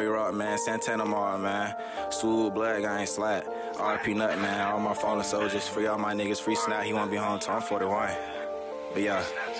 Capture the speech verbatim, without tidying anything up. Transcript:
Ari Rock, man. Santana Mall, man. Swoop, Blood Gang, Slat. R P Nut, man. All my fallen soldiers. Free all my niggas. Free Snap. He won't be home till I'm forty-one. But yeah.